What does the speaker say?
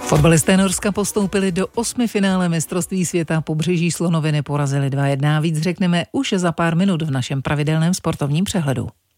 Fotbalisté Norska postoupili do 8. finále mistrovství světa. Pobřeží Slonoviny porazili 2-1. Víc řekneme už za pár minut v našem pravidelném sportovním přehledu.